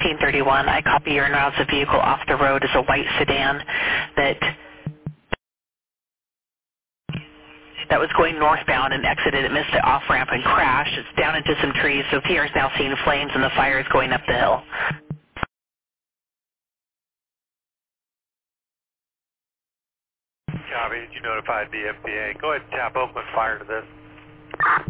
1631. I copy your routes. The vehicle off the road is a white sedan that was going northbound and exited. It missed the off-ramp and crashed. It's down into some trees, so PR is now seeing flames and the fire is going up the hill. Copy. You notified the FBA. Go ahead and tap open fire to this.